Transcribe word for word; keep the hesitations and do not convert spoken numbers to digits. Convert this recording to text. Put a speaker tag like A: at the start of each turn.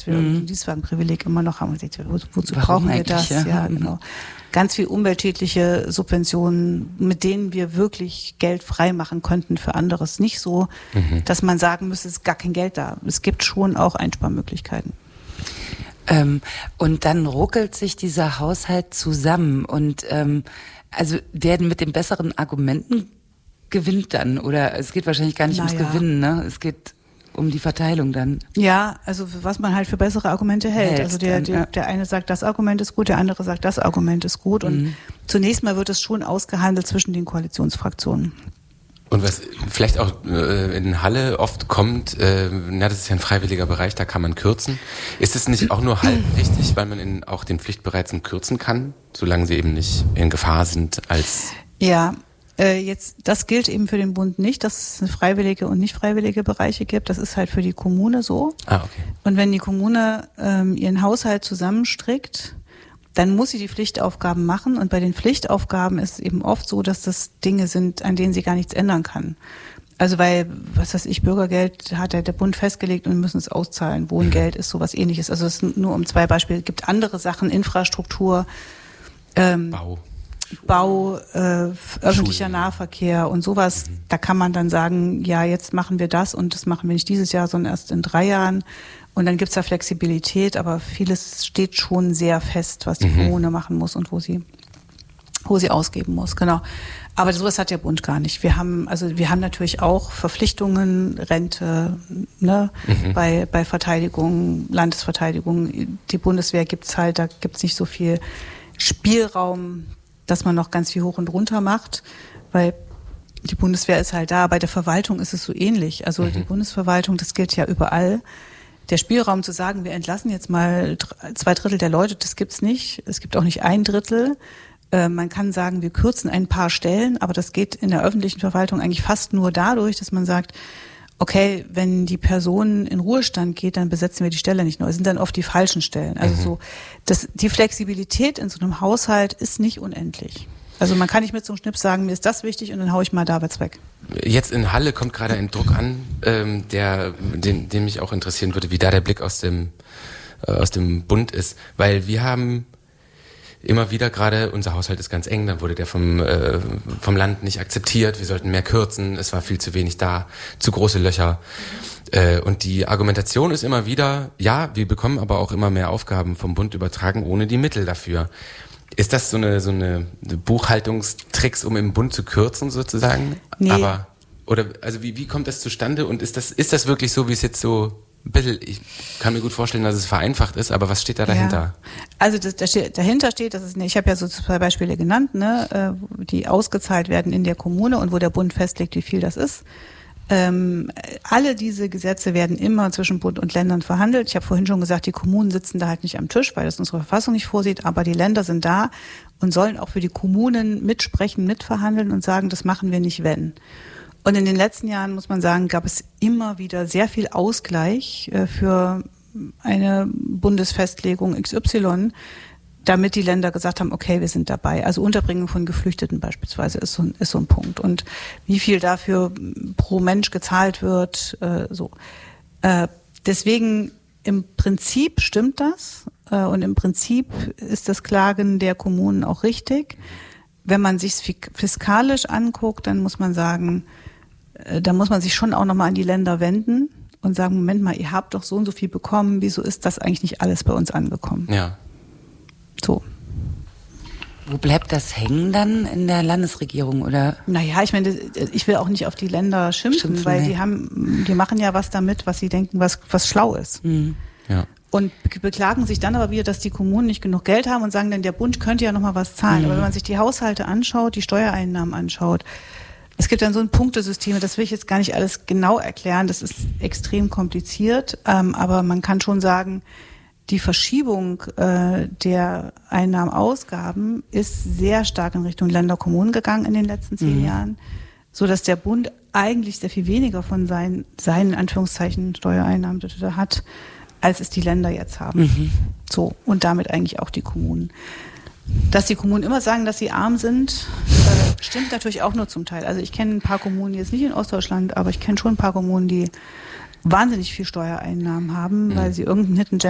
A: dass wir mhm. ein Dienstwagenprivileg immer noch haben. Und ich, wo, wozu
B: Warum
A: brauchen wir das?
B: Ja,
A: ja genau. Ganz viel umweltschädliche Subventionen, mit denen wir wirklich Geld frei machen könnten für anderes. Nicht so, mhm. dass man sagen müsste, es ist gar kein Geld da. Es gibt schon auch Einsparmöglichkeiten.
B: Ähm, und dann ruckelt sich dieser Haushalt zusammen und ähm, also werden mit den besseren Argumenten gewinnt dann, oder es geht wahrscheinlich gar nicht naja. ums Gewinnen, ne? Es geht um die Verteilung dann.
A: Ja, also was man halt für bessere Argumente hält. hält also der,
B: dann,
A: der,
B: ja.
A: der eine sagt, das Argument ist gut, der andere sagt, das Argument ist gut. Und mhm. zunächst mal wird es schon ausgehandelt zwischen den Koalitionsfraktionen.
C: Und was vielleicht auch äh, in Halle oft kommt, äh, na, das ist ja ein freiwilliger Bereich, da kann man kürzen. Ist es nicht auch nur halb richtig, weil man in auch den Pflichtbereichen kürzen kann, solange sie eben nicht in Gefahr sind als...
A: Ja, äh, jetzt das gilt eben für den Bund nicht, dass es freiwillige und nicht freiwillige Bereiche gibt. Das ist halt für die Kommune so.
C: Ah, okay.
A: Und wenn die Kommune ähm, ihren Haushalt zusammenstrickt, dann muss sie die Pflichtaufgaben machen. Und bei den Pflichtaufgaben ist es eben oft so, dass das Dinge sind, an denen sie gar nichts ändern kann. Also weil, was weiß ich, Bürgergeld hat ja der Bund festgelegt und wir müssen es auszahlen. Wohngeld ist sowas Ähnliches. Also es ist nur um zwei Beispiele. Es gibt andere Sachen, Infrastruktur, ähm,
C: Bau.
A: Bau, äh, öffentlicher Nahverkehr und sowas. Mhm. Da kann man dann sagen, ja, jetzt machen wir das und das machen wir nicht dieses Jahr, sondern erst in drei Jahren. Und dann gibt's da Flexibilität, aber vieles steht schon sehr fest, was die mhm. Kommune machen muss und wo sie, wo sie ausgeben muss. Genau. Aber sowas hat der Bund gar nicht. Wir haben, also wir haben natürlich auch Verpflichtungen, Rente, ne, mhm. bei, bei Verteidigung, Landesverteidigung. Die Bundeswehr gibt's halt, da gibt's nicht so viel Spielraum, dass man noch ganz viel hoch und runter macht, weil die Bundeswehr ist halt da. Bei der Verwaltung ist es so ähnlich. Also mhm. die Bundesverwaltung, das gilt ja überall. Der Spielraum zu sagen, wir entlassen jetzt mal zwei Drittel der Leute, das gibt's nicht. Es gibt auch nicht ein Drittel. Äh, man kann sagen, wir kürzen ein paar Stellen, aber das geht in der öffentlichen Verwaltung eigentlich fast nur dadurch, dass man sagt, okay, wenn die Person in Ruhestand geht, dann besetzen wir die Stelle nicht neu. Es sind dann oft die falschen Stellen. Also mhm. so, das, die Flexibilität in so einem Haushalt ist nicht unendlich. Also man kann nicht mit so einem Schnips sagen, mir ist das wichtig und dann haue ich mal da was weg.
C: Jetzt in Halle kommt gerade ein Druck an, ähm, der, den, den mich auch interessieren würde, wie da der Blick aus dem, äh, aus dem Bund ist. Weil wir haben immer wieder gerade, unser Haushalt ist ganz eng, dann wurde der vom, äh, vom Land nicht akzeptiert, wir sollten mehr kürzen, es war viel zu wenig da, zu große Löcher. Äh, und die Argumentation ist immer wieder, ja, wir bekommen aber auch immer mehr Aufgaben vom Bund übertragen, ohne die Mittel dafür. Ist das so eine, so eine Buchhaltungstricks, um im Bund zu kürzen sozusagen?
A: Nee.
C: Aber, oder, also wie, wie kommt das zustande und ist das, ist das wirklich so, wie es jetzt so ein bisschen, ich kann mir gut vorstellen, dass es vereinfacht ist, aber was steht da dahinter?
A: Ja. Also das, das steht, dahinter steht, dass es, ich habe ja so zwei Beispiele genannt, ne, die ausgezahlt werden in der Kommune und wo der Bund festlegt, wie viel das ist. Ähm, alle diese Gesetze werden immer zwischen Bund und Ländern verhandelt. Ich habe vorhin schon gesagt, die Kommunen sitzen da halt nicht am Tisch, weil das unsere Verfassung nicht vorsieht, aber die Länder sind da und sollen auch für die Kommunen mitsprechen, mitverhandeln und sagen, das machen wir nicht, wenn. Und in den letzten Jahren, muss man sagen, gab es immer wieder sehr viel Ausgleich äh, für eine Bundesfestlegung X Y, damit die Länder gesagt haben, okay, wir sind dabei. Also Unterbringung von Geflüchteten beispielsweise ist so, ist so ein Punkt. Und wie viel dafür pro Mensch gezahlt wird, äh, so. Äh, deswegen im Prinzip stimmt das äh, und im Prinzip ist das Klagen der Kommunen auch richtig. Wenn man sich fiskalisch anguckt, dann muss man sagen, äh, da muss man sich schon auch nochmal an die Länder wenden und sagen, Moment mal, ihr habt doch so und so viel bekommen, wieso ist das eigentlich nicht alles bei uns angekommen?
C: Ja.
A: So.
B: Wo bleibt das hängen dann in der Landesregierung, oder?
A: Naja, ich meine, ich will auch nicht auf die Länder schimpfen, Schimpfen, weil nee. die haben, die machen ja was damit, was sie denken, was, was schlau ist.
B: Mhm.
C: Ja.
A: Und beklagen sich dann aber wieder, dass die Kommunen nicht genug Geld haben und sagen dann, der Bund könnte ja noch mal was zahlen. Mhm. Aber wenn man sich die Haushalte anschaut, die Steuereinnahmen anschaut, es gibt dann so ein Punktesystem, das will ich jetzt gar nicht alles genau erklären, das ist extrem kompliziert, ähm, aber man kann schon sagen, die Verschiebung äh, der Einnahmen-Ausgaben ist sehr stark in Richtung Länder-Kommunen gegangen in den letzten zehn mhm. Jahren, so dass der Bund eigentlich sehr viel weniger von seinen, seinen Anführungszeichen Steuereinnahmen hat, als es die Länder jetzt haben. Mhm. So, und damit eigentlich auch die Kommunen. Dass die Kommunen immer sagen, dass sie arm sind, äh, stimmt natürlich auch nur zum Teil. Also ich kenne ein paar Kommunen, jetzt nicht in Ostdeutschland, aber ich kenne schon ein paar Kommunen, die wahnsinnig viel Steuereinnahmen haben, mhm. weil sie irgendeinen Hidden Gem